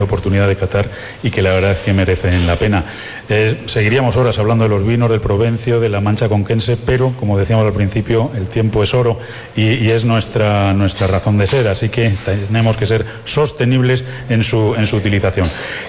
oportunidad de catar y que la verdad es que merecen la pena. Seguiríamos horas hablando de los vinos, del Provencio, de la Mancha Conquense, pero como decíamos al principio, el tiempo es oro y es nuestra razón de ser, así que tenemos que ser sostenibles en su utilización.